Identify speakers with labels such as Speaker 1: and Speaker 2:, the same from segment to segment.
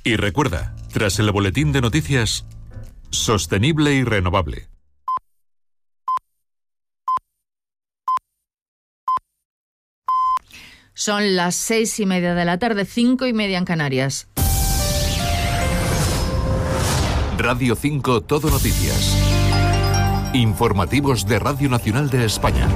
Speaker 1: Y recuerda, tras el boletín de noticias, sostenible y renovable.
Speaker 2: Son las 6:30 de la tarde, 5:30 en Canarias.
Speaker 1: Radio 5 Todo Noticias. Informativos de Radio Nacional de España.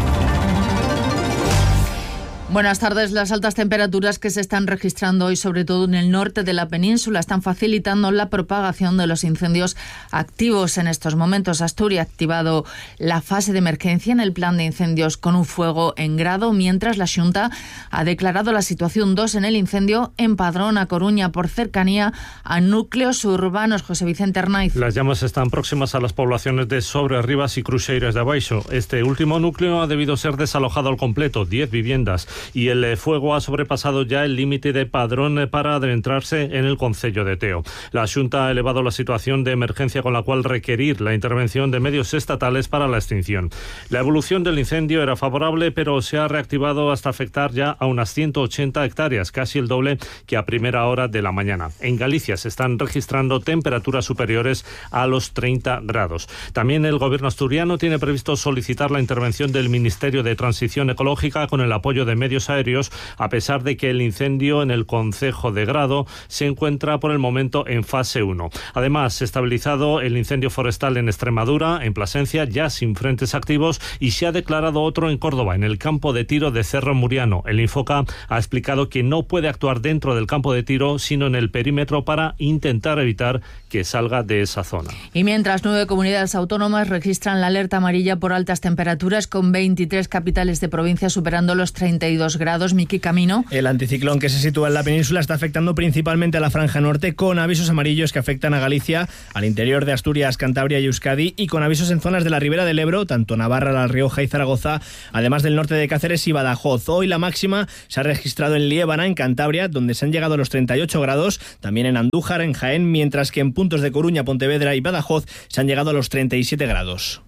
Speaker 2: Buenas tardes. Las altas temperaturas que se están registrando hoy, sobre todo en el norte de la península, están facilitando la propagación de los incendios activos en estos momentos. Asturias ha activado la fase de emergencia en el plan de incendios con un fuego en grado, mientras la Xunta ha declarado la situación 2 en el incendio en Padrón, a Coruña, por cercanía a núcleos urbanos. José Vicente Arnaiz.
Speaker 3: Las llamas están próximas a las poblaciones de Sobrerribas y Cruxeiras de Abaixo. Este último núcleo ha debido ser desalojado al completo, 10 viviendas. Y el fuego ha sobrepasado ya el límite de Padrón para adentrarse en el concello de Teo. La Xunta ha elevado la situación de emergencia con la cual requerir la intervención de medios estatales para la extinción. La evolución del incendio era favorable, pero se ha reactivado hasta afectar ya a unas 180 hectáreas, casi el doble que a primera hora de la mañana. En Galicia se están registrando temperaturas superiores a los 30 grados. También el gobierno asturiano tiene previsto solicitar la intervención del Ministerio de Transición Ecológica con el apoyo de medios aéreos, a pesar de que el incendio en el concejo de Grado se encuentra por el momento en fase 1. Además, se ha estabilizado el incendio forestal en Extremadura, en Plasencia, ya sin frentes activos, y se ha declarado otro en Córdoba, en el campo de tiro de Cerro Muriano. El Infoca ha explicado que no puede actuar dentro del campo de tiro, sino en el perímetro, para intentar evitar que salga de esa zona.
Speaker 2: Y mientras 9 comunidades autónomas registran la alerta amarilla por altas temperaturas, con 23 capitales de provincia superando los 32 grados. Miki Camino.
Speaker 4: El anticiclón que se sitúa en la península está afectando principalmente a la franja norte, con avisos amarillos que afectan a Galicia, al interior de Asturias, Cantabria y Euskadi, y con avisos en zonas de la ribera del Ebro, tanto Navarra, La Rioja y Zaragoza, además del norte de Cáceres y Badajoz. Hoy la máxima se ha registrado en Liébana, en Cantabria, donde se han llegado a los 38 grados, también en Andújar, en Jaén, mientras que en puntos de Coruña, Pontevedra y Badajoz se han llegado a los 37 grados.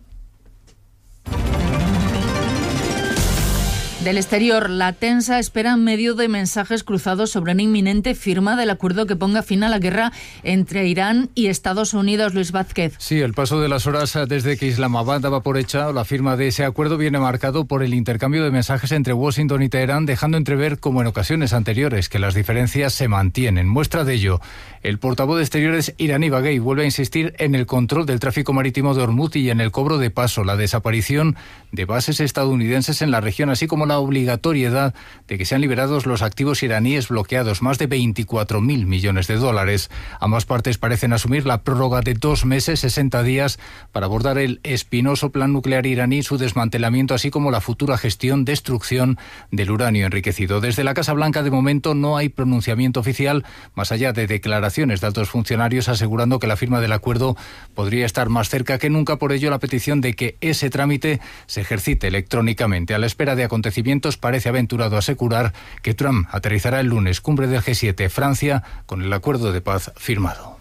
Speaker 2: Del exterior, la tensa espera en medio de mensajes cruzados sobre una inminente firma del acuerdo que ponga fin a la guerra entre Irán y Estados Unidos. Luis Vázquez.
Speaker 5: Sí, el paso de las horas desde que Islamabad daba por hecha la firma de ese acuerdo viene marcado por el intercambio de mensajes entre Washington y Teherán, dejando entrever, como en ocasiones anteriores, que las diferencias se mantienen. Muestra de ello, el portavoz de Exteriores iraní Baghei vuelve a insistir en el control del tráfico marítimo de Hormuz y en el cobro de paso, la desaparición de bases estadounidenses en la región, así como la obligatoriedad de que sean liberados los activos iraníes bloqueados, más de 24.000 millones de dólares. Ambas partes parecen asumir la prórroga de 2 meses, 60 días, para abordar el espinoso plan nuclear iraní, su desmantelamiento, así como la futura gestión, destrucción del uranio enriquecido. Desde la Casa Blanca, de momento, no hay pronunciamiento oficial, más allá de declaraciones de altos funcionarios asegurando que la firma del acuerdo podría estar más cerca que nunca. Por ello, la petición de que ese trámite se ejercite electrónicamente. A la espera de acontecimientos, parece aventurado asegurar que Trump aterrizará el lunes, cumbre del G7, Francia, con el acuerdo de paz firmado.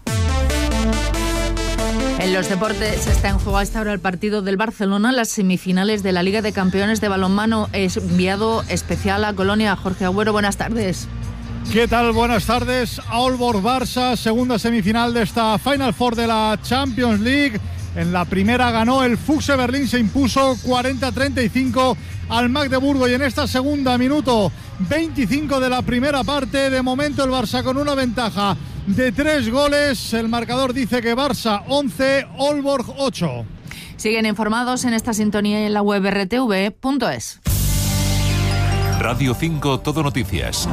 Speaker 2: En los deportes está en juego hasta ahora el partido del Barcelona, las semifinales de la Liga de Campeones de balonmano. Es enviado especial a Colonia. Jorge Agüero, buenas tardes.
Speaker 6: ¿Qué tal? Buenas tardes. Aalborg-Barça, segunda semifinal de esta Final Four de la Champions League. En la primera ganó el Füchse Berlín, se impuso 40-35 al Magdeburgo, y en esta segunda, minuto 25 de la primera parte, de momento el Barça con una ventaja de 3 goles. El marcador dice que Barça 11, Aalborg 8.
Speaker 2: Siguen informados en esta sintonía y en la web rtv.es.
Speaker 1: Radio 5 Todo Noticias.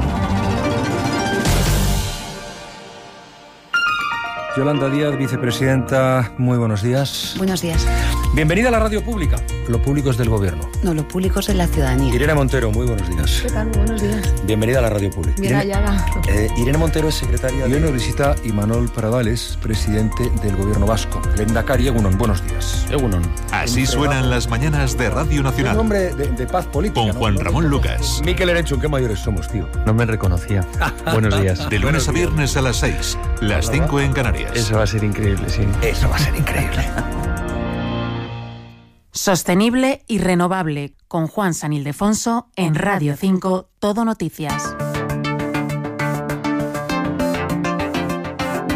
Speaker 7: Yolanda Díaz, vicepresidenta, muy buenos días.
Speaker 8: Buenos días.
Speaker 7: Bienvenida a la radio pública. Lo público es del gobierno.
Speaker 8: No, lo público es de la ciudadanía.
Speaker 7: Irene Montero, muy buenos días.
Speaker 8: ¿Qué tal? Buenos días.
Speaker 7: Bienvenida a la radio pública.
Speaker 8: Bien hallada.
Speaker 7: Irene Montero es secretaria.
Speaker 9: Y hoy nos visita Imanol Pradales, presidente del gobierno vasco.
Speaker 7: Lehendakari, Egunon, buenos días.
Speaker 9: Egunon.
Speaker 1: Así suenan las mañanas de Radio Nacional.
Speaker 7: Un hombre de paz política.
Speaker 1: Con Juan Ramón Lucas.
Speaker 7: Mikel Erenchun, qué mayores somos, tío.
Speaker 9: No me reconocía. Buenos días.
Speaker 1: De lunes a viernes a las 6, las 5 en Canarias.
Speaker 9: Eso va a ser increíble, sí.
Speaker 7: Eso va a ser increíble.
Speaker 10: Sostenible y renovable, con Juan San Ildefonso en Radio 5 Todo Noticias.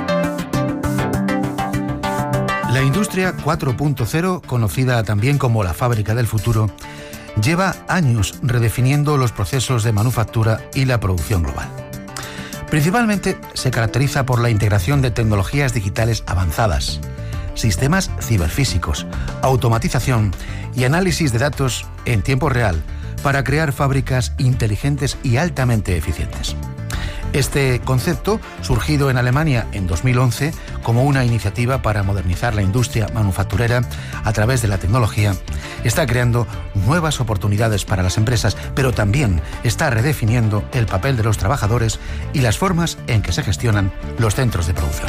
Speaker 11: industria 4.0, conocida también como la fábrica del futuro, lleva años redefiniendo los procesos de manufactura y la producción global. Principalmente se caracteriza por la integración de tecnologías digitales avanzadas, sistemas ciberfísicos, automatización y análisis de datos en tiempo real para crear fábricas inteligentes y altamente eficientes. Este concepto, surgido en Alemania en 2011 como una iniciativa para modernizar la industria manufacturera a través de la tecnología, está creando nuevas oportunidades para las empresas, pero también está redefiniendo el papel de los trabajadores y las formas en que se gestionan los centros de producción.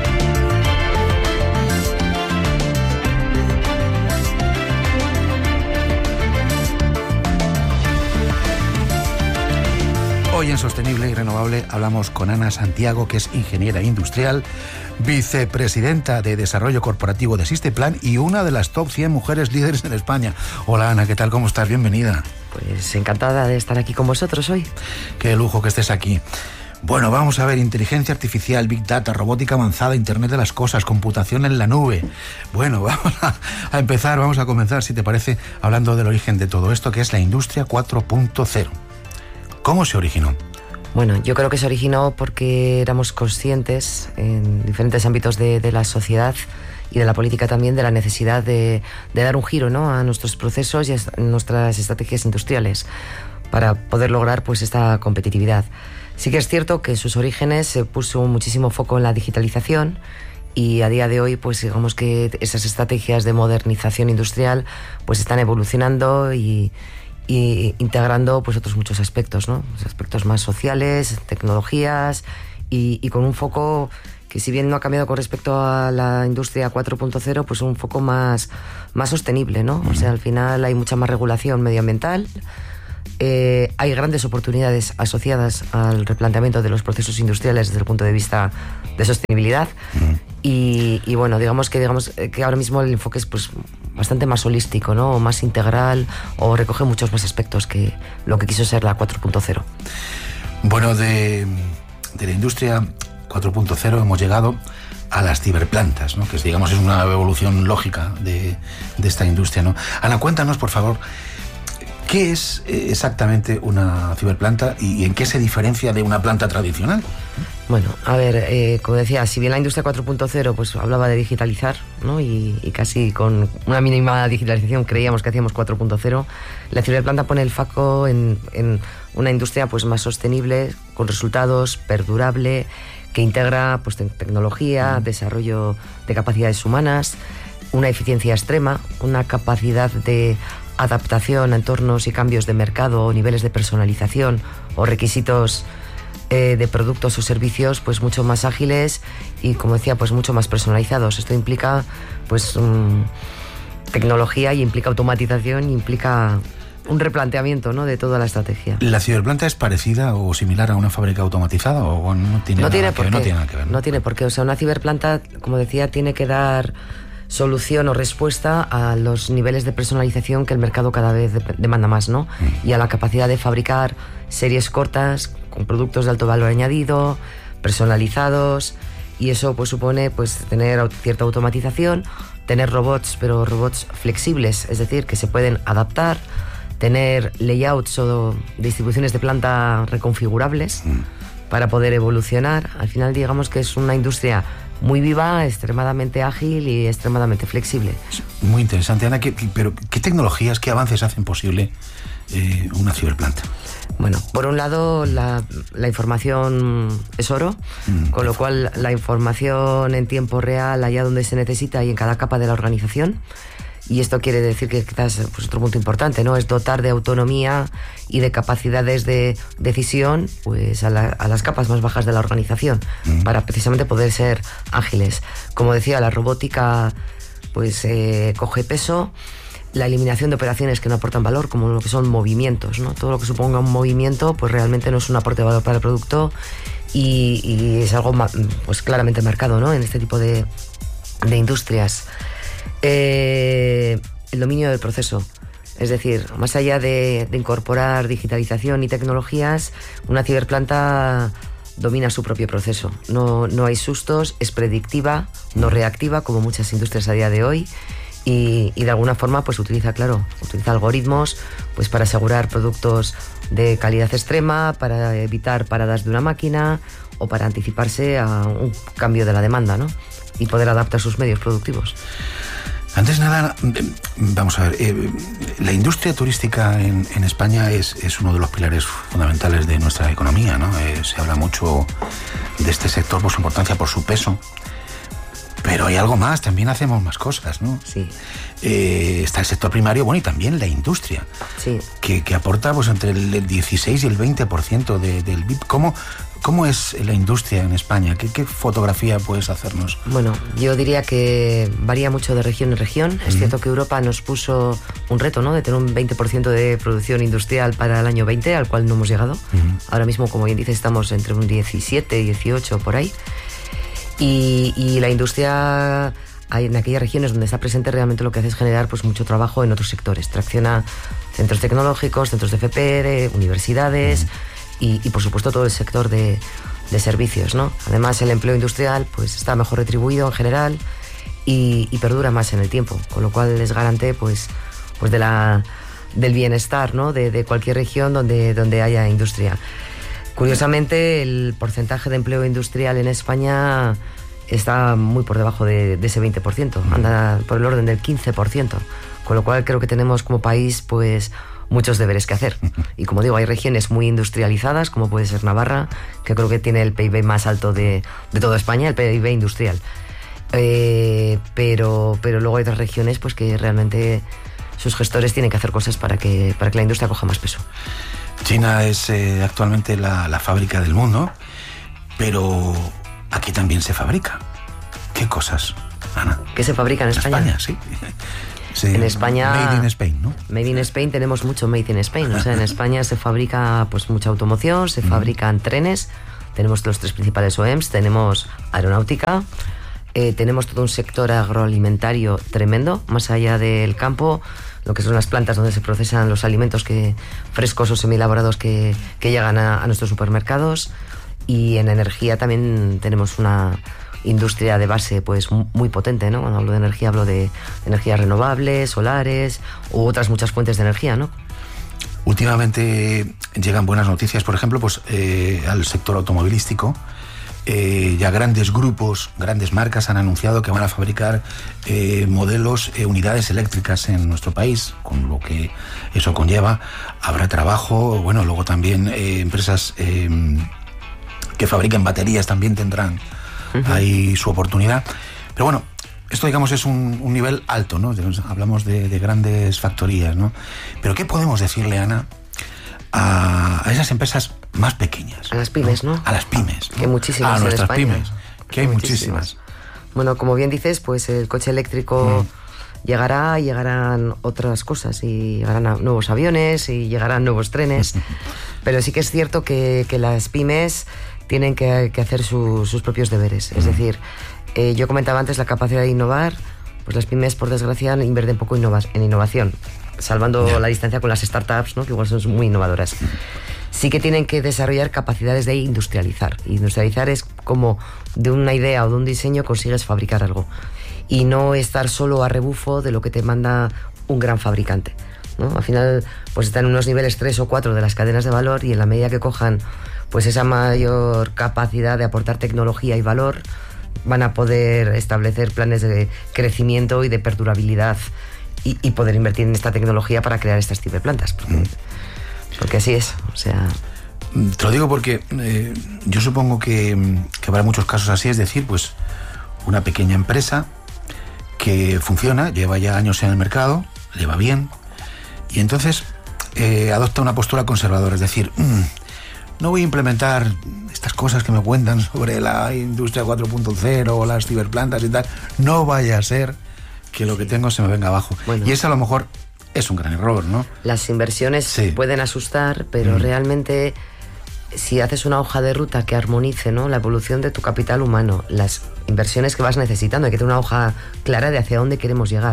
Speaker 11: Hoy en Sostenible y Renovable hablamos con Ana Santiago, que es ingeniera industrial, vicepresidenta de Desarrollo Corporativo de Sisteplan y una de las top 100 mujeres líderes en España. Hola Ana, ¿qué tal? ¿Cómo estás? Bienvenida.
Speaker 12: Pues encantada de estar aquí con vosotros hoy.
Speaker 11: Qué lujo que estés aquí. Bueno, vamos a ver, inteligencia artificial, Big Data, robótica avanzada, Internet de las cosas, computación en la nube. Bueno, vamos a comenzar, si te parece, hablando del origen de todo esto, que es la industria 4.0. ¿Cómo se originó?
Speaker 12: Bueno, yo creo que se originó porque éramos conscientes en diferentes ámbitos de la sociedad y de la política también de la necesidad de dar un giro, ¿no?, a nuestros procesos y a nuestras estrategias industriales para poder lograr pues esta competitividad. Sí que es cierto que en sus orígenes se puso muchísimo foco en la digitalización y a día de hoy pues digamos que esas estrategias de modernización industrial pues están evolucionando y integrando pues otros muchos aspectos, ¿no? Aspectos más sociales, tecnologías y con un foco que, si bien no ha cambiado con respecto a la industria 4.0, pues un foco más sostenible, ¿no? O sea, al final hay mucha más regulación medioambiental, hay grandes oportunidades asociadas al replanteamiento de los procesos industriales desde el punto de vista de sostenibilidad y bueno, digamos que ahora mismo el enfoque es pues bastante más holístico, ¿no?, o más integral, o recoge muchos más aspectos que lo que quiso ser la 4.0.
Speaker 11: Bueno, de la industria 4.0 hemos llegado a las ciberplantas, ¿no?, que digamos es una evolución lógica de esta industria, ¿no? Ana, cuéntanos, por favor, ¿qué es exactamente una ciberplanta y en qué se diferencia de una planta tradicional?
Speaker 12: Bueno, a ver, como decía, si bien la industria 4.0 pues hablaba de digitalizar, ¿no?, y casi con una mínima digitalización creíamos que hacíamos 4.0, la ciberplanta pone el foco en una industria pues más sostenible, con resultados, perdurable, que integra pues tecnología, desarrollo de capacidades humanas, una eficiencia extrema, una capacidad de adaptación a entornos y cambios de mercado o niveles de personalización o requisitos de productos o servicios pues mucho más ágiles y, como decía, pues mucho más personalizados. Esto implica pues tecnología y implica automatización y implica un replanteamiento, ¿no?, de toda la estrategia.
Speaker 11: ¿La ciberplanta es parecida o similar a una fábrica automatizada o no tiene nada que ver?
Speaker 12: No tiene por qué. O sea, una ciberplanta, como decía, tiene que dar solución o respuesta a los niveles de personalización que el mercado cada vez demanda más, ¿no? Y a la capacidad de fabricar series cortas con productos de alto valor añadido, personalizados, y eso pues supone pues tener cierta automatización, tener robots, pero robots flexibles, es decir, que se pueden adaptar, tener layouts o distribuciones de planta reconfigurables para poder evolucionar. Al final, digamos que es una industria muy viva, extremadamente ágil y extremadamente flexible.
Speaker 11: Muy interesante, Ana. Pero ¿qué tecnologías, qué avances hacen posible una ciberplanta?
Speaker 12: Bueno, por un lado, la información es oro, con lo cual la información en tiempo real, allá donde se necesita y en cada capa de la organización. Y esto quiere decir que quizás pues otro punto importante, ¿no?, es dotar de autonomía y de capacidades de decisión pues a las capas más bajas de la organización, para precisamente poder ser ágiles. Como decía, la robótica pues coge peso, la eliminación de operaciones que no aportan valor, como lo que son movimientos, ¿no? Todo lo que suponga un movimiento pues realmente no es un aporte de valor para el producto y es algo pues claramente marcado, ¿no?, en este tipo de industrias. El dominio del proceso, es decir, más allá de incorporar digitalización y tecnologías, una ciberplanta domina su propio proceso. No hay sustos, es predictiva, no reactiva, como muchas industrias a día de hoy, y de alguna forma pues utiliza algoritmos pues para asegurar productos de calidad extrema, para evitar paradas de una máquina o para anticiparse a un cambio de la demanda, ¿no? Y poder adaptar sus medios productivos.
Speaker 11: Antes de nada, vamos a ver, la industria turística en España es uno de los pilares fundamentales de nuestra economía, ¿no? Se habla mucho de este sector por su importancia, por su peso, pero hay algo más, también hacemos más cosas, ¿no?
Speaker 12: Sí.
Speaker 11: Está el sector primario, bueno, y también la industria,
Speaker 12: sí,
Speaker 11: que aporta pues entre el 16 y el 20% del PIB. ¿Cómo es la industria en España? ¿Qué fotografía puedes hacernos?
Speaker 12: Bueno, yo diría que varía mucho de región en región. Es cierto que Europa nos puso un reto, ¿no?, de tener un 20% de producción industrial para el año 20, al cual no hemos llegado. Ahora mismo, como bien dices, estamos entre un 17 y 18 por ahí. Y la industria, en aquellas regiones donde está presente, realmente lo que hace es generar pues mucho trabajo en otros sectores. Tracciona centros tecnológicos, centros de FP, universidades y por supuesto todo el sector de servicios, ¿no? Además, el empleo industrial pues está mejor retribuido en general y perdura más en el tiempo, con lo cual es garante pues del bienestar, ¿no?, de cualquier región donde haya industria. Curiosamente, el porcentaje de empleo industrial en España está muy por debajo de ese 20%, anda por el orden del 15%, con lo cual creo que tenemos como país pues muchos deberes que hacer. Y como digo, hay regiones muy industrializadas, como puede ser Navarra, que creo que tiene el PIB más alto de toda España, el PIB industrial. Pero luego hay otras regiones pues que realmente sus gestores tienen que hacer cosas para que la industria coja más peso.
Speaker 11: China es actualmente la fábrica del mundo, pero aquí también se fabrica. ¿Qué cosas, Ana?
Speaker 12: ¿Qué se fabrica en España?
Speaker 11: En España, sí.
Speaker 12: En España...
Speaker 11: Made in Spain, ¿no?
Speaker 12: Made in Spain, tenemos mucho Made in Spain. O sea, en España se fabrica pues mucha automoción, se fabrican trenes, tenemos los 3 principales OEMs, tenemos aeronáutica, tenemos todo un sector agroalimentario tremendo, más allá del campo, lo que son las plantas donde se procesan los alimentos frescos o semielaborados que llegan a nuestros supermercados. Y en energía también tenemos una industria de base pues muy potente, ¿no? Cuando hablo de energía hablo de energías renovables, solares u otras muchas fuentes de energía, ¿no?
Speaker 11: Últimamente llegan buenas noticias, por ejemplo, pues al sector automovilístico. Ya grandes grupos, grandes marcas han anunciado que van a fabricar modelos, unidades eléctricas en nuestro país, con lo que eso conlleva. Habrá trabajo, bueno, luego también empresas que fabriquen baterías también tendrán ahí su oportunidad. Pero bueno, esto digamos es un nivel alto, ¿no? Hablamos de grandes factorías, ¿no? Pero ¿qué podemos decirle, Ana, a esas empresas más pequeñas?
Speaker 12: A las pymes, ¿no?
Speaker 11: A las pymes, ¿no?
Speaker 12: Que muchísimas
Speaker 11: a nuestras
Speaker 12: en España.
Speaker 11: pymes, que hay muchísimas.
Speaker 12: Bueno, como bien dices, pues el coche eléctrico llegará, y llegarán otras cosas, y llegarán nuevos aviones, y llegarán nuevos trenes, pero sí que es cierto que las pymes tienen que hacer sus propios deberes. Es decir, yo comentaba antes la capacidad de innovar, pues las pymes, por desgracia, invierten poco en innovación, salvando la distancia con las startups, ¿no?, que igual son muy innovadoras. Sí que tienen que desarrollar capacidades de industrializar. Industrializar es como de una idea o de un diseño consigues fabricar algo, y no estar solo a rebufo de lo que te manda un gran fabricante, ¿no? Al final pues están en unos niveles 3 o 4 de las cadenas de valor, y en la medida que cojan pues esa mayor capacidad de aportar tecnología y valor, van a poder establecer planes de crecimiento y de perdurabilidad y poder invertir en esta tecnología para crear estas tipos de plantas, porque así es, o sea...
Speaker 11: Te lo digo porque yo supongo que habrá muchos casos así, es decir, pues una pequeña empresa que funciona, lleva ya años en el mercado, le va bien, y entonces adopta una postura conservadora, es decir, no voy a implementar estas cosas que me cuentan sobre la industria 4.0 o las ciberplantas y tal, no vaya a ser que lo que tengo se me venga abajo. Bueno, y eso a lo mejor es un gran error, ¿no?
Speaker 12: Las inversiones pueden asustar, pero realmente si haces una hoja de ruta que armonice, ¿no?, la evolución de tu capital humano, las inversiones que vas necesitando, hay que tener una hoja clara de hacia dónde queremos llegar.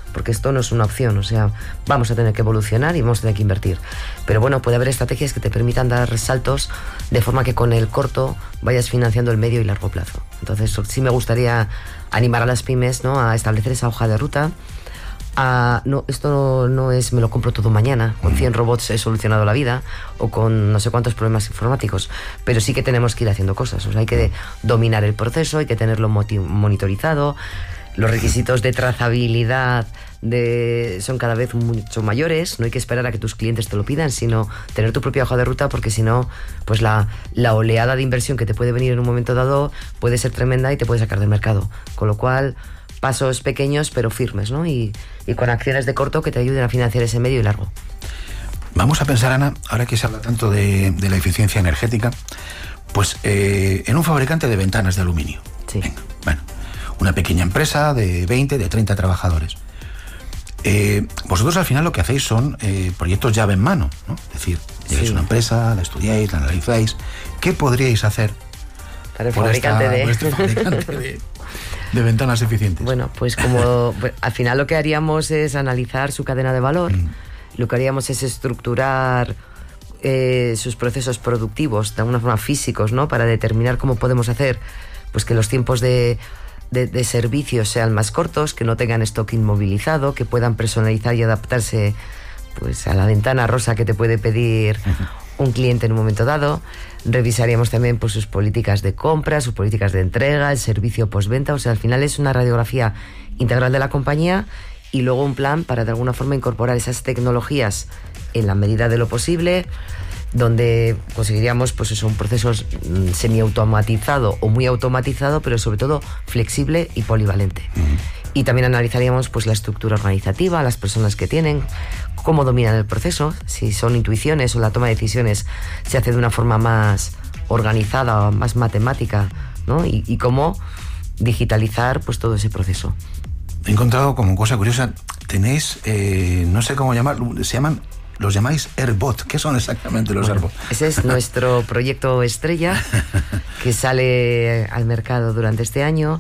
Speaker 12: porque esto no es una opción, o sea, vamos a tener que evolucionar y vamos a tener que invertir. Pero bueno, puede haber estrategias que te permitan dar saltos de forma que con el corto vayas financiando el medio y largo plazo. Entonces sí me gustaría animar a las pymes, ¿no?, a establecer esa hoja de ruta. No, esto no es me lo compro todo mañana, con 100 robots he solucionado la vida, o con no sé cuántos problemas informáticos, pero sí que tenemos que ir haciendo cosas. O sea, hay que dominar el proceso, hay que tenerlo monitorizado, los requisitos de trazabilidad son cada vez mucho mayores, no hay que esperar a que tus clientes te lo pidan, sino tener tu propia hoja de ruta, porque si no, pues la oleada de inversión que te puede venir en un momento dado puede ser tremenda y te puede sacar del mercado, con lo cual pasos pequeños pero firmes, ¿no? Y con acciones de corto que te ayuden a financiar ese medio y largo.
Speaker 11: Vamos a pensar, Ana, ahora que se habla tanto de la eficiencia energética, pues en un fabricante de ventanas de aluminio.
Speaker 12: Sí.
Speaker 11: Venga, bueno, una pequeña empresa de 20, de 30 trabajadores. Vosotros al final lo que hacéis son proyectos llave en mano, ¿no? Es decir, llegáis a una empresa, la estudiáis, la analizáis. ¿Qué podríais hacer
Speaker 12: para el fabricante
Speaker 11: de ventanas eficientes?
Speaker 12: Bueno, pues como al final lo que haríamos es analizar su cadena de valor, lo que haríamos es estructurar sus procesos productivos de alguna forma físicos, ¿no?, para determinar cómo podemos hacer pues que los tiempos de servicios sean más cortos, que no tengan stock inmovilizado, que puedan personalizar y adaptarse pues a la ventana rosa que te puede pedir un cliente en un momento dado. Revisaríamos también pues sus políticas de compra, sus políticas de entrega, el servicio postventa. O sea, al final es una radiografía integral de la compañía y luego un plan para de alguna forma incorporar esas tecnologías en la medida de lo posible, donde conseguiríamos pues eso, un proceso semiautomatizado o muy automatizado, pero sobre todo flexible y polivalente. Y también analizaríamos pues la estructura organizativa, las personas que tienen, cómo dominan el proceso, si son intuiciones o la toma de decisiones se hace de una forma más organizada o más matemática, ¿no? Y cómo digitalizar pues todo ese proceso.
Speaker 11: He encontrado como cosa curiosa, tenéis, no sé cómo llamar, los llamáis AirBot. ¿Qué son exactamente los AirBot?
Speaker 12: Ese es nuestro proyecto estrella que sale al mercado durante este año.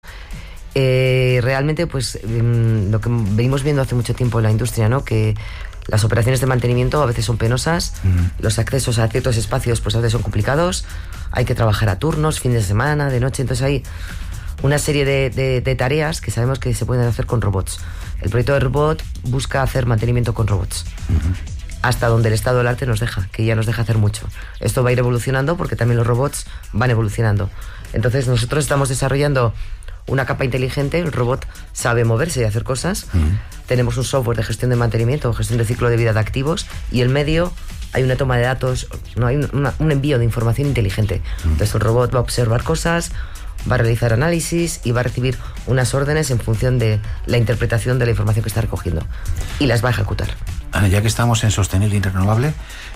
Speaker 12: Realmente pues lo que venimos viendo hace mucho tiempo en la industria, ¿no?, que las operaciones de mantenimiento a veces son penosas, los accesos a ciertos espacios pues a veces son complicados, hay que trabajar a turnos, fines de semana, de noche, entonces hay una serie de tareas que sabemos que se pueden hacer con robots. El proyecto AirBot busca hacer mantenimiento con robots. Hasta donde el estado del arte nos deja, que ya nos deja hacer mucho. Esto va a ir evolucionando porque también los robots van evolucionando. Entonces nosotros estamos desarrollando una capa inteligente, el robot sabe moverse y hacer cosas. Tenemos un software de gestión de mantenimiento, gestión de ciclo de vida de activos, y en medio hay una toma de datos, no hay un envío de información inteligente. Entonces el robot va a observar cosas, va a realizar análisis y va a recibir unas órdenes en función de la interpretación de la información que está recogiendo y las va a ejecutar.
Speaker 11: Ana, ya que estamos en sostenible y renovable,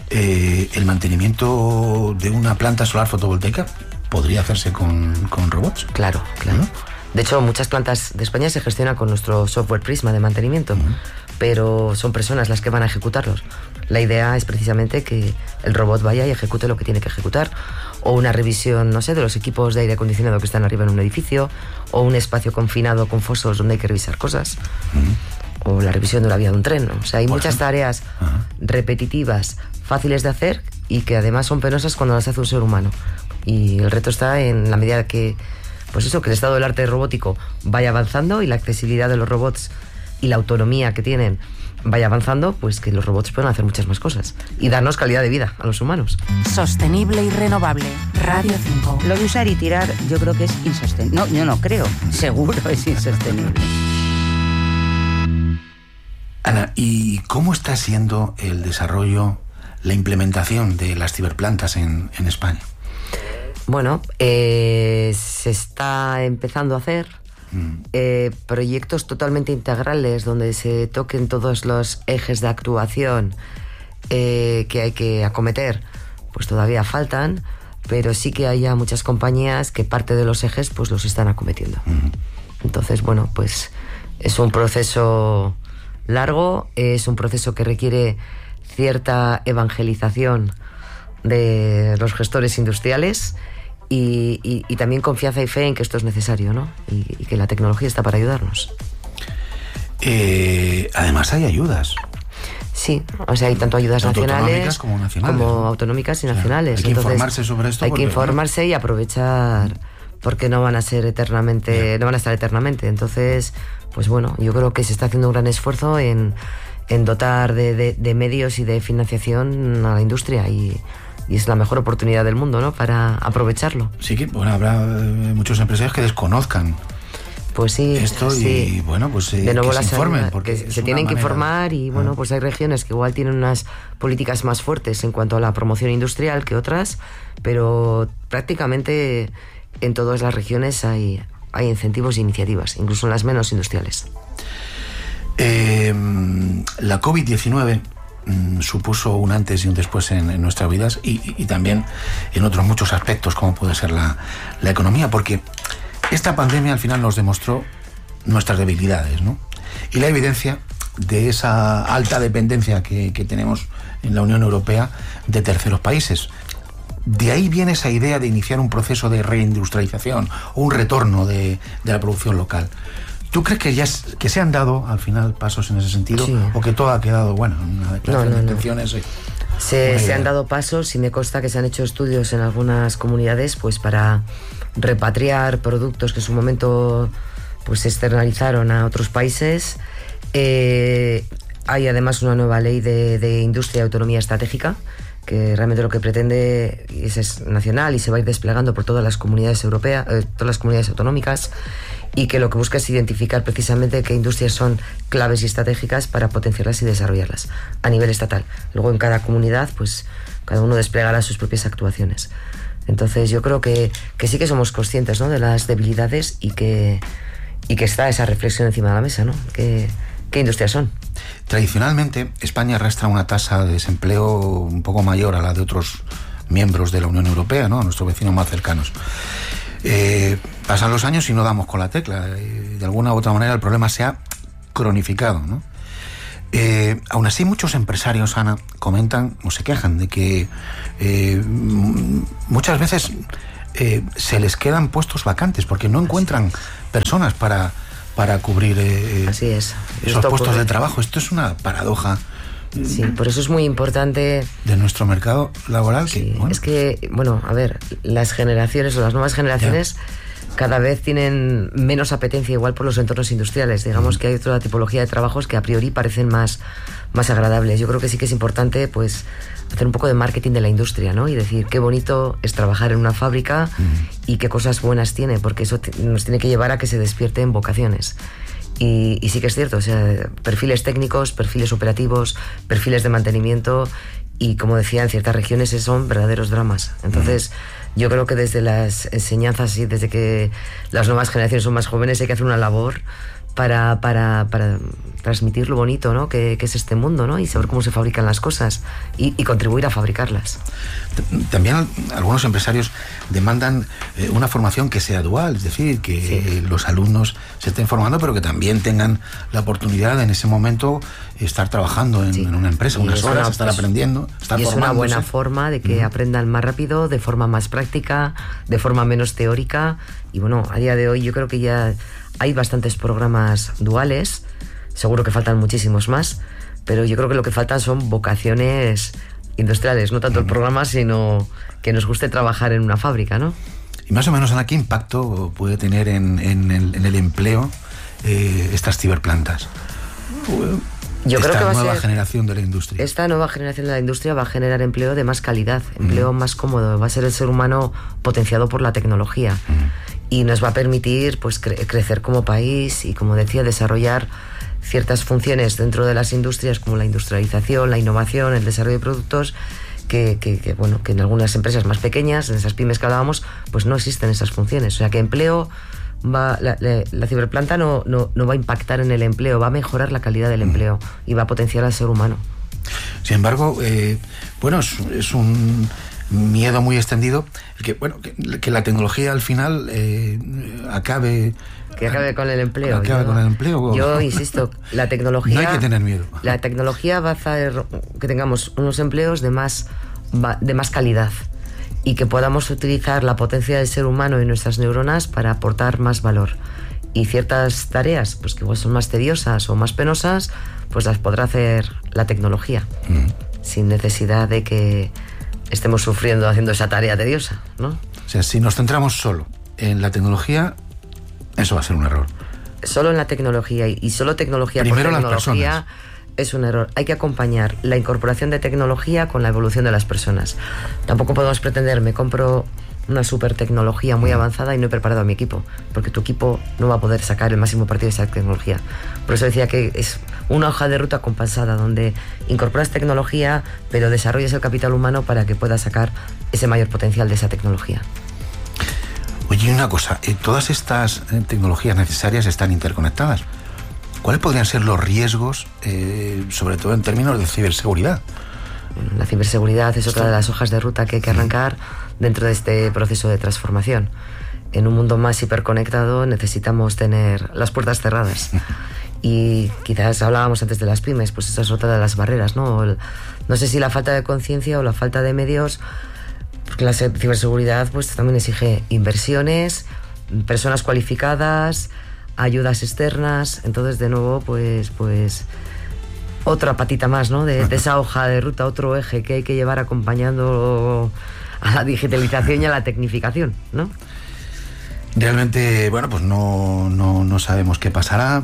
Speaker 11: el mantenimiento de una planta solar fotovoltaica podría hacerse con robots.
Speaker 12: Claro. ¿No? De hecho, muchas plantas de España se gestionan con nuestro software Prisma de mantenimiento, pero son personas las que van a ejecutarlos. La idea es precisamente que el robot vaya y ejecute lo que tiene que ejecutar, o una revisión, no sé, de los equipos de aire acondicionado que están arriba en un edificio, o un espacio confinado con fosos donde hay que revisar cosas, o la revisión de la vía de un tren, ¿no? O sea, hay muchas tareas repetitivas, fáciles de hacer y que además son penosas cuando las hace un ser humano. Y el reto está en la medida que pues eso, que el estado del arte robótico vaya avanzando y la accesibilidad de los robots y la autonomía que tienen vaya avanzando, pues que los robots puedan hacer muchas más cosas y darnos calidad de vida a los humanos.
Speaker 10: Sostenible y renovable. Radio 5.
Speaker 8: Lo de usar y tirar yo creo que es insostenible. No, yo no creo. Seguro es insostenible.
Speaker 11: Ana, ¿y cómo está siendo el desarrollo, la implementación de las ciberplantas en España?
Speaker 12: Bueno, se está empezando a hacer proyectos totalmente integrales donde se toquen todos los ejes de actuación que hay que acometer. Pues todavía faltan, pero sí que hay ya muchas compañías que parte de los ejes pues los están acometiendo. Entonces, bueno, pues es un proceso largo, es un proceso que requiere cierta evangelización de los gestores industriales y también confianza y fe en que esto es necesario, ¿no? Y que la tecnología está para ayudarnos.
Speaker 11: Además hay ayudas.
Speaker 12: Sí, o sea, hay tanto ayudas nacionales como autonómicas y nacionales.
Speaker 11: Hay que informarse sobre esto.
Speaker 12: Hay que informarse y aprovechar, porque no van a ser eternamente, no van a estar eternamente. Entonces, pues bueno, yo creo que se está haciendo un gran esfuerzo en dotar de medios y de financiación a la industria y es la mejor oportunidad del mundo, ¿no?, para aprovecharlo.
Speaker 11: Sí que, bueno, habrá muchos empresarios que desconozcan
Speaker 12: pues sí,
Speaker 11: esto
Speaker 12: sí.
Speaker 11: Y bueno, pues
Speaker 12: de nuevo
Speaker 11: que se informen, porque
Speaker 12: se tienen que informar y bueno, pues hay regiones que igual tienen unas políticas más fuertes en cuanto a la promoción industrial que otras, pero prácticamente en todas las regiones hay incentivos e iniciativas, incluso en las menos industriales.
Speaker 11: La COVID-19 supuso un antes y un después en nuestras vidas y también en otros muchos aspectos, como puede ser la economía, porque esta pandemia al final nos demostró nuestras debilidades, ¿no? Y la evidencia de esa alta dependencia que tenemos en la Unión Europea de terceros países. De ahí viene esa idea de iniciar un proceso de reindustrialización o un retorno de la producción local. ¿Tú crees que se han dado al final pasos en ese sentido? Sí. ¿O que todo ha quedado, bueno, una declaración de intenciones?
Speaker 12: Se han dado pasos y me consta que se han hecho estudios en algunas comunidades pues para repatriar productos que en su momento pues se externalizaron a otros países. Hay además una nueva ley de industria y autonomía estratégica que realmente lo que pretende es nacional y se va a ir desplegando por todas las comunidades europeas, todas las comunidades autonómicas, y que lo que busca es identificar precisamente qué industrias son claves y estratégicas para potenciarlas y desarrollarlas a nivel estatal. Luego en cada comunidad pues cada uno desplegará sus propias actuaciones. Entonces yo creo que sí que somos conscientes, ¿no?, de las debilidades y que está esa reflexión encima de la mesa, ¿no? ¿Qué industrias son?
Speaker 11: Tradicionalmente España arrastra una tasa de desempleo un poco mayor a la de otros miembros de la Unión Europea, ¿no?, a nuestros vecinos más cercanos. Pasan los años y no damos con la tecla. De alguna u otra manera el problema se ha cronificado, ¿no? Aún así muchos empresarios, Ana, comentan o se quejan de que muchas veces se les quedan puestos vacantes porque no encuentran personas para cubrir
Speaker 12: Así es.
Speaker 11: esos puestos de trabajo. Esto es una paradoja.
Speaker 12: Sí, por eso es muy importante
Speaker 11: de nuestro mercado laboral.
Speaker 12: Sí, es que, bueno, a ver, las generaciones o las nuevas generaciones cada vez tienen menos apetencia igual por los entornos industriales. Digamos que hay otra tipología de trabajos que a priori parecen más agradables. Yo creo que sí que es importante pues hacer un poco de marketing de la industria, ¿no? Y decir qué bonito es trabajar en una fábrica y qué cosas buenas tiene, porque eso nos tiene que llevar a que se despierten vocaciones. Y sí que es cierto, o sea, perfiles técnicos, perfiles operativos, perfiles de mantenimiento y, como decía, en ciertas regiones son verdaderos dramas. Entonces, yo creo que desde las enseñanzas y desde que las nuevas generaciones son más jóvenes hay que hacer una labor para transmitir lo bonito, ¿no?, que es este mundo, ¿no?, y saber cómo se fabrican las cosas y contribuir a fabricarlas.
Speaker 11: También algunos empresarios demandan una formación que sea dual, es decir, que los alumnos se estén formando, pero que también tengan la oportunidad en ese momento estar trabajando en una empresa, unas horas, estar aprendiendo, estar formándose.
Speaker 12: Es una buena forma de que aprendan más rápido, de forma más práctica, de forma menos teórica. Y bueno, a día de hoy yo creo que ya hay bastantes programas duales, seguro que faltan muchísimos más, pero yo creo que lo que faltan son vocaciones industriales, no tanto el programa, sino que nos guste trabajar en una fábrica, ¿no?
Speaker 11: Y más o menos, Ana, ¿qué impacto puede tener en el empleo estas ciberplantas?
Speaker 12: Yo creo que
Speaker 11: esta nueva generación de la industria.
Speaker 12: Esta nueva generación de la industria va a generar empleo de más calidad, empleo más cómodo, va a ser el ser humano potenciado por la tecnología y nos va a permitir pues crecer como país y, como decía, desarrollar ciertas funciones dentro de las industrias como la industrialización, la innovación, el desarrollo de productos que en algunas empresas más pequeñas, en esas pymes que hablábamos, pues no existen esas funciones. O sea que empleo la ciberplanta no va a impactar en el empleo, va a mejorar la calidad del empleo y va a potenciar al ser humano.
Speaker 11: Sin embargo, es un miedo muy extendido que la tecnología al final acabe
Speaker 12: con el empleo.
Speaker 11: Con el empleo.
Speaker 12: Yo insisto, la tecnología...
Speaker 11: No hay que tener miedo.
Speaker 12: La tecnología va a hacer que tengamos unos empleos de más calidad y que podamos utilizar la potencia del ser humano y nuestras neuronas para aportar más valor. y ciertas tareas pues que igual son más tediosas o más penosas, pues las podrá hacer la tecnología, sin necesidad de que estemos sufriendo haciendo esa tarea tediosa, ¿no?
Speaker 11: O sea, si nos centramos solo en la tecnología, eso va a ser un error.
Speaker 12: Solo en la tecnología y solo tecnología
Speaker 11: primero
Speaker 12: por tecnología
Speaker 11: las personas.
Speaker 12: Es un error. Hay que acompañar la incorporación de tecnología con la evolución de las personas. Tampoco podemos pretender, me compro una super tecnología muy avanzada y no he preparado a mi equipo, porque tu equipo no va a poder sacar el máximo partido de esa tecnología. Por eso decía que es una hoja de ruta compensada, donde incorporas tecnología, pero desarrollas el capital humano para que puedas sacar ese mayor potencial de esa tecnología.
Speaker 11: Oye, una cosa, todas estas tecnologías necesarias están interconectadas. ¿Cuáles podrían ser los riesgos, sobre todo en términos de ciberseguridad?
Speaker 12: La ciberseguridad es otra de las hojas de ruta que hay que arrancar dentro de este proceso de transformación. En un mundo más hiperconectado necesitamos tener las puertas cerradas. Y quizás hablábamos antes de las pymes, pues esa es otra de las barreras, ¿no? No sé si la falta de conciencia o la falta de medios, porque la ciberseguridad pues también exige inversiones, personas cualificadas, ayudas externas. Entonces, de nuevo, pues otra patita más, ¿no? De esa hoja de ruta, otro eje que hay que llevar acompañando a la digitalización y a la tecnificación, ¿no?
Speaker 11: Realmente, bueno, pues no sabemos qué pasará.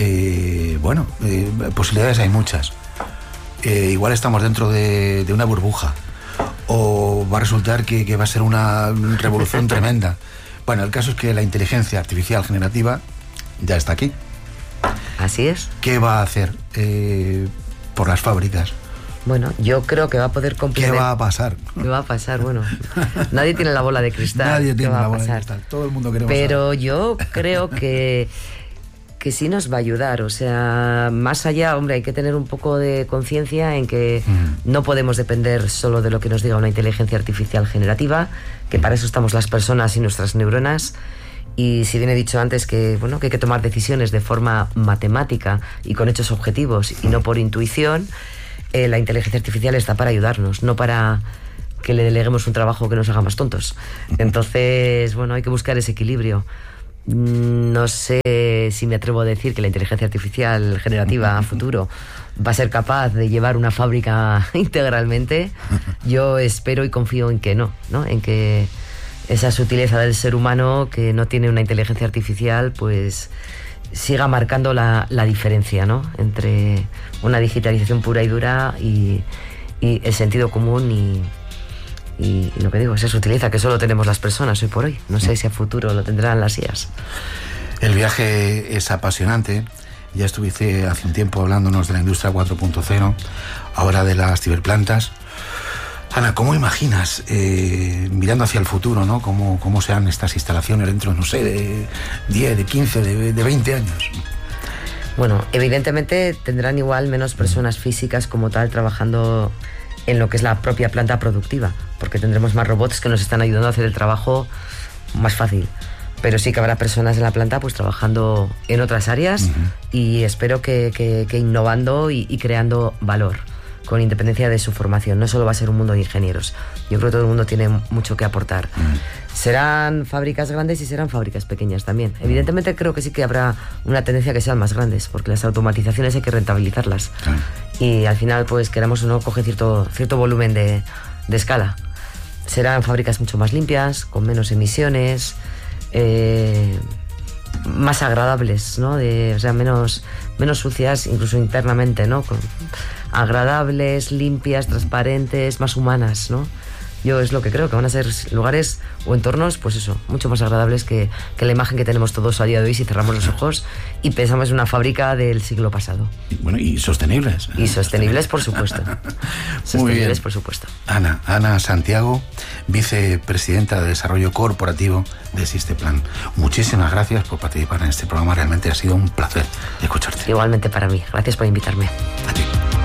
Speaker 11: Posibilidades hay muchas. Igual estamos dentro de una burbuja, o va a resultar que va a ser una revolución tremenda. Bueno, el caso es que la inteligencia artificial generativa ya está aquí.
Speaker 12: Así es.
Speaker 11: ¿Qué va a hacer por las fábricas?
Speaker 12: Bueno, yo creo que va a poder complementar.
Speaker 11: ¿Qué va a pasar?
Speaker 12: ¿Qué va a pasar? Bueno, nadie tiene la bola de cristal.
Speaker 11: Nadie tiene la bola de cristal. Todo el mundo queremos
Speaker 12: Pero
Speaker 11: saber.
Speaker 12: yo creo que sí nos va a ayudar. O sea, más allá, hombre, hay que tener un poco de conciencia en que no podemos depender solo de lo que nos diga una inteligencia artificial generativa, que para eso estamos las personas y nuestras neuronas. Y si bien he dicho antes que hay que tomar decisiones de forma matemática y con hechos objetivos y no por intuición, la inteligencia artificial está para ayudarnos, no para que le deleguemos un trabajo que nos haga más tontos. Entonces, hay que buscar ese equilibrio. No sé si me atrevo a decir que la inteligencia artificial generativa a futuro va a ser capaz de llevar una fábrica integralmente. Yo espero y confío en que no, en que esa sutileza del ser humano que no tiene una inteligencia artificial, pues siga marcando la diferencia, ¿no? Entre una digitalización pura y dura y el sentido común y lo que digo, esa sutileza que solo tenemos las personas hoy por hoy. No sé si a futuro lo tendrán las IAs.
Speaker 11: El viaje es apasionante. Ya estuviste hace un tiempo hablándonos de la industria 4.0, ahora de las ciberplantas. Ana, ¿cómo imaginas, mirando hacia el futuro, ¿no? ¿Cómo serán estas instalaciones dentro, no sé, de 10, de 15, de 20 años?
Speaker 12: Bueno, evidentemente tendrán igual menos personas físicas como tal trabajando en lo que es la propia planta productiva, porque tendremos más robots que nos están ayudando a hacer el trabajo más fácil. Pero sí que habrá personas en la planta pues trabajando en otras áreas y espero que innovando y creando valor, con independencia de su formación. No solo va a ser un mundo de ingenieros. Yo creo que todo el mundo tiene mucho que aportar. Serán fábricas grandes y serán fábricas pequeñas también. Evidentemente creo que sí que habrá una tendencia a que sean más grandes, porque las automatizaciones hay que rentabilizarlas. Y al final, pues queramos o no, coge cierto volumen de escala. Serán fábricas mucho más limpias, con menos emisiones, más agradables, ¿no? O sea, menos sucias, incluso internamente, ¿no? Agradables, limpias, transparentes, más humanas, ¿no? Yo es lo que creo, que van a ser lugares o entornos, pues eso, mucho más agradables que la imagen que tenemos todos a día de hoy si cerramos los ojos y pensamos en una fábrica del siglo pasado.
Speaker 11: Bueno, y sostenibles.
Speaker 12: Y sostenibles, por supuesto. Sostenibles, por supuesto.
Speaker 11: Ana Santiago, vicepresidenta de Desarrollo Corporativo de Sisteplan. Muchísimas gracias por participar en este programa. Realmente ha sido un placer escucharte.
Speaker 12: Igualmente para mí. Gracias por invitarme.
Speaker 11: A ti.